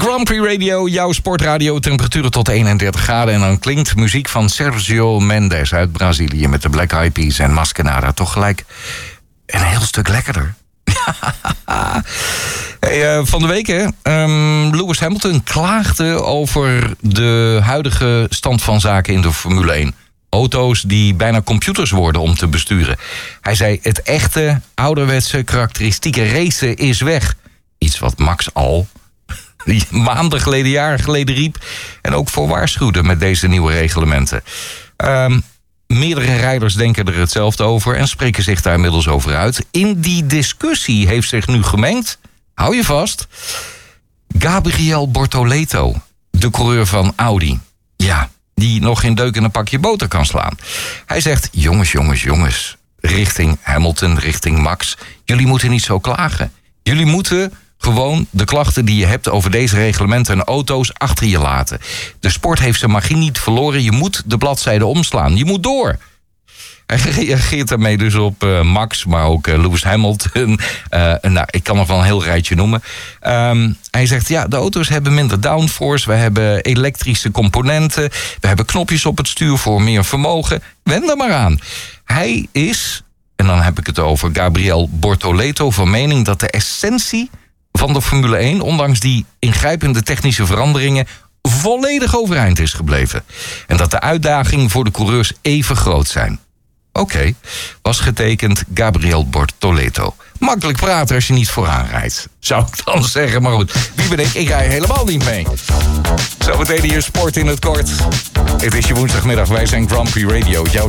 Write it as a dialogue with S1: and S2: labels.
S1: Grand Prix Radio, jouw sportradio. Temperaturen tot 31 graden. En dan klinkt muziek van Sergio Mendes uit Brazilië met de Black Eyed Peas en Maskenada. Toch gelijk een heel stuk lekkerder. Hey, van de week, hè? Lewis Hamilton klaagde over de huidige stand van zaken in de Formule 1. Auto's die bijna computers worden om te besturen. Hij zei, het echte, ouderwetse, karakteristieke racen is weg. Iets wat Max al maanden geleden, jaren geleden riep. En ook voor waarschuwde met deze nieuwe reglementen. Meerdere rijders denken er hetzelfde over en spreken zich daar inmiddels over uit. In die discussie heeft zich nu gemengd, hou je vast, Gabriel Bortoleto, de coureur van Audi. Ja, die nog geen deuk in een pakje boter kan slaan. Hij zegt, jongens, richting Hamilton, richting Max, jullie moeten niet zo klagen. Jullie moeten gewoon de klachten die je hebt over deze reglementen en auto's achter je laten. De sport heeft zijn magie niet verloren. Je moet de bladzijde omslaan. Je moet door. Hij reageert daarmee dus op Max, maar ook Lewis Hamilton. Ik kan nog wel een heel rijtje noemen. Hij zegt, ja, de auto's hebben minder downforce. We hebben elektrische componenten. We hebben knopjes op het stuur voor meer vermogen. Wend er maar aan. Hij is, en dan heb ik het over Gabriel Bortoleto, van mening dat de essentie van de Formule 1, ondanks die ingrijpende technische veranderingen, volledig overeind is gebleven. En dat de uitdagingen voor de coureurs even groot zijn. Oké, was getekend Gabriel Bortoleto. Makkelijk praten als je niet vooraan rijdt, zou ik dan zeggen. Maar goed, wie ben ik? Ik rij helemaal niet mee. Zometeen hier sport in het kort. Het is je woensdagmiddag, wij zijn Grand Prix Radio.